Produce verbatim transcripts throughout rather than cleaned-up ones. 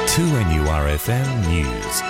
two N U R F M News.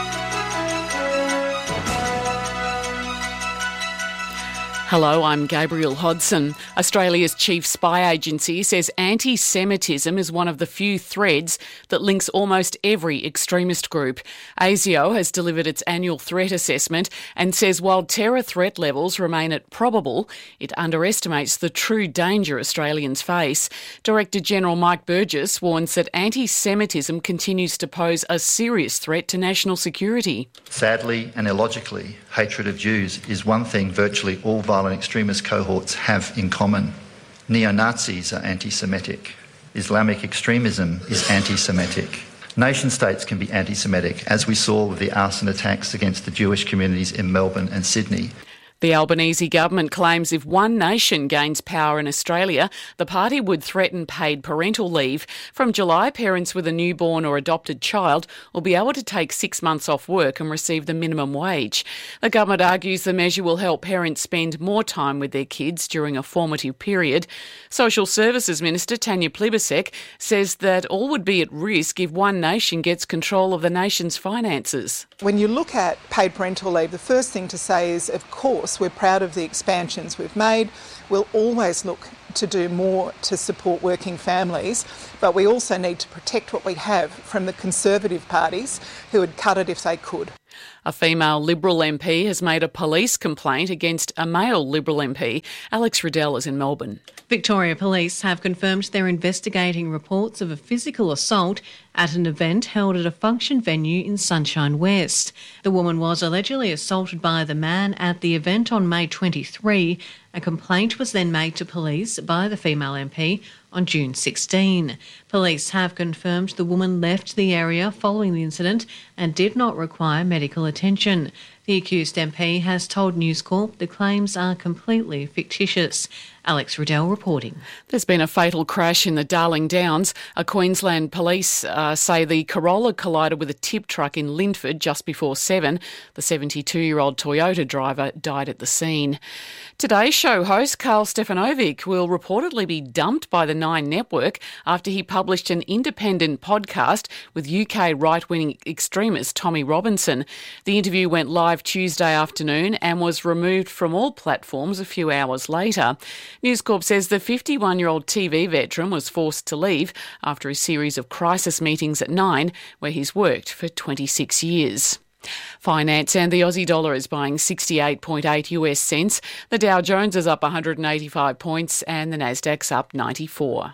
Hello, I'm Gabrielle Hodson. Australia's chief spy agency says anti-Semitism is one of the few threads that links almost every extremist group. ASIO has delivered its annual threat assessment and says while terror threat levels remain at probable, it underestimates the true danger Australians face. Director General Mike Burgess warns that anti-Semitism continues to pose a serious threat to national security. Sadly and illogically, hatred of Jews is one thing virtually all violent extremist cohorts have in common. Neo-Nazis are anti-Semitic. Islamic extremism is anti-Semitic. Nation-states can be anti-Semitic, as we saw with the arson attacks against the Jewish communities in Melbourne and Sydney. The Albanese government claims if One Nation gains power in Australia, the party would threaten paid parental leave. From July, parents with a newborn or adopted child will be able to take six months off work and receive the minimum wage. The government argues the measure will help parents spend more time with their kids during a formative period. Social Services Minister Tanya Plibersek says that all would be at risk if One Nation gets control of the nation's finances. When you look at paid parental leave, the first thing to say is, of course, we're proud of the expansions we've made. We'll always look to do more to support working families, but we also need to protect what we have from the Conservative parties who would cut it if they could. A female Liberal M P has made a police complaint against a male Liberal M P. Alex Riddell is in Melbourne. Victoria Police have confirmed they're investigating reports of a physical assault at an event held at a function venue in Sunshine West. The woman was allegedly assaulted by the man at the event on May twenty-third. A complaint was then made to police by the female M P on June sixteenth. Police have confirmed the woman left the area following the incident and did not require medical attention. The accused M P has told News Corp the claims are completely fictitious. Alex Riddell reporting. There's been a fatal crash in the Darling Downs. A Queensland police uh, say the Corolla collided with a tip truck in Lindford just before seven. The seventy-two-year-old Toyota driver died at the scene. Today's show host Karl Stefanovic will reportedly be dumped by the Nine Network after he published an independent podcast with U K right-wing extremist Tommy Robinson. The interview went live Tuesday afternoon and was removed from all platforms a few hours later. News Corp says the fifty-one-year-old T V veteran was forced to leave after a series of crisis meetings at Nine, where he's worked for twenty-six years. Finance and the Aussie dollar is buying sixty-eight point eight US cents. The Dow Jones is up one hundred eighty-five points and the Nasdaq's up ninety-four.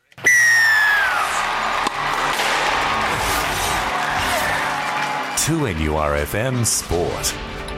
two N U R F M Sport.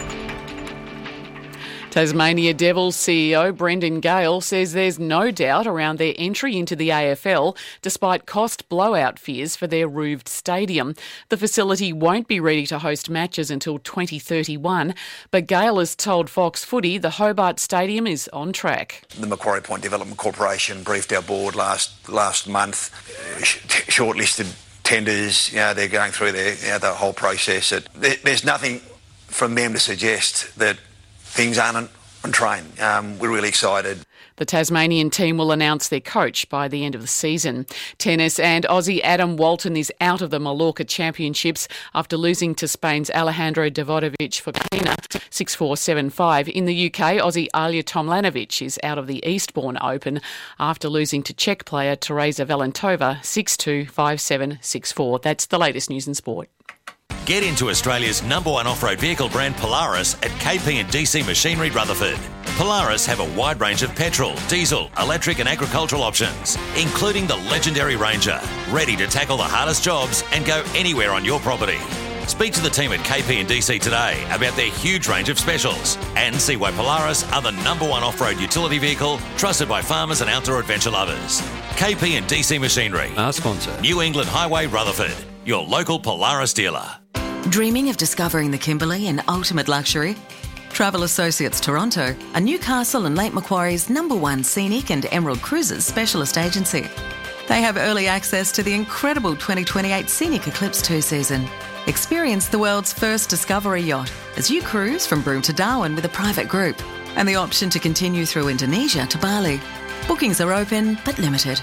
Tasmania Devils C E O Brendan Gale says there's no doubt around their entry into the A F L despite cost blowout fears for their roofed stadium. The facility won't be ready to host matches until twenty thirty-one, but Gale has told Fox Footy the Hobart Stadium is on track. The Macquarie Point Development Corporation briefed our board last last month, uh, sh- shortlisted tenders. You know, they're going through their, you know, the whole process. It, there, there's nothing from them to suggest that things aren't on train. Um, we're really excited. The Tasmanian team will announce their coach by the end of the season. Tennis and Aussie Adam Walton is out of the Mallorca Championships after losing to Spain's Alejandro Davidovich Fokina six four, seven five. In the U K, Aussie Alja Tomljanovic is out of the Eastbourne Open after losing to Czech player Teresa Valentova six two, five seven, six four. That's the latest news in sport. Get into Australia's number one off-road vehicle brand Polaris at K P and D C Machinery Rutherford. Polaris have a wide range of petrol, diesel, electric and agricultural options, including the legendary Ranger, ready to tackle the hardest jobs and go anywhere on your property. Speak to the team at K P and D C today about their huge range of specials and see why Polaris are the number one off-road utility vehicle trusted by farmers and outdoor adventure lovers. K P and D C Machinery. Our sponsor. New England Highway Rutherford, your local Polaris dealer. Dreaming of discovering the Kimberley in ultimate luxury? Travel Associates Toronto are Newcastle and Lake Macquarie's number one scenic and Emerald Cruises specialist agency. They have early access to the incredible twenty twenty-eight Scenic Eclipse two season. Experience the world's first discovery yacht as you cruise from Broome to Darwin with a private group, and the option to continue through Indonesia to Bali. Bookings are open but limited.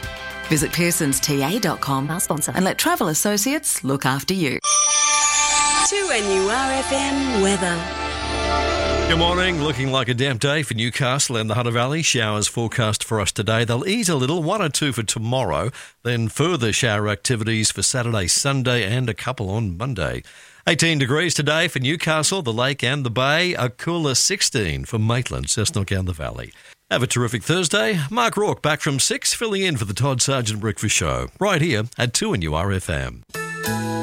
Visit pearsons t a dot com Our sponsor. and let Travel Associates look after you. two N U R F M weather. Good morning. Looking like a damp day for Newcastle and the Hunter Valley. Showers forecast for us today. They'll ease a little, one or two for tomorrow. Then further shower activities for Saturday, Sunday and a couple on Monday. eighteen degrees today for Newcastle, the Lake and the Bay. A cooler sixteen for Maitland, Cessnock and the Valley. Have a terrific Thursday. Mark Rourke back from six, filling in for the Todd Sargent Breakfast Show. Right here at two N U R F M.